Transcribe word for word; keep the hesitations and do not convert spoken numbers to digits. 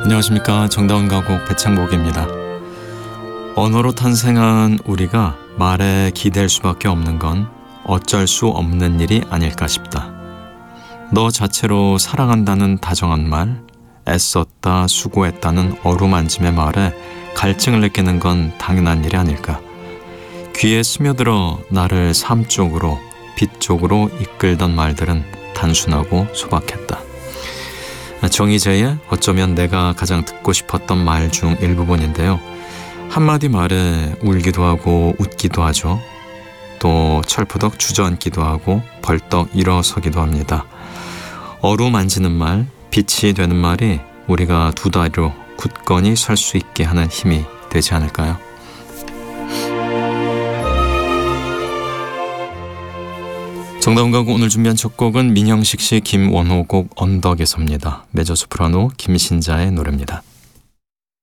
안녕하십니까. 정다운 가곡 배창복입니다. 언어로 탄생한 우리가 말에 기댈 수밖에 없는 건 어쩔 수 없는 일이 아닐까 싶다. 너 자체로 사랑한다는 다정한 말, 애썼다 수고했다는 어루만짐의 말에 갈증을 느끼는 건 당연한 일이 아닐까. 귀에 스며들어 나를 삶 쪽으로, 빛 쪽으로 이끌던 말들은 단순하고 소박했다. 정희재의 어쩌면 내가 가장 듣고 싶었던 말 중 일부분인데요. 한마디 말에 울기도 하고 웃기도 하죠. 또 철푸덕 주저앉기도 하고 벌떡 일어서기도 합니다. 어루만지는 말, 빛이 되는 말이 우리가 두 다리로 굳건히 설 수 있게 하는 힘이 되지 않을까요? 정다운 가곡 오늘 준비한 첫 곡은 민형식 씨 김원호 곡 언덕에서입니다. 메조소프라노 김신자의 노래입니다.